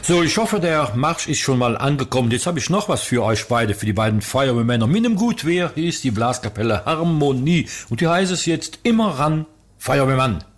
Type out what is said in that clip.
So, ich hoffe, der Marsch ist schon mal angekommen. Jetzt habe ich noch was für euch beide, für die beiden Feuerwehrmänner. Mit einem Gutwehr, hier ist die Blaskapelle Harmonie. Und die heißt es jetzt immer ran, Feuerwehrmann.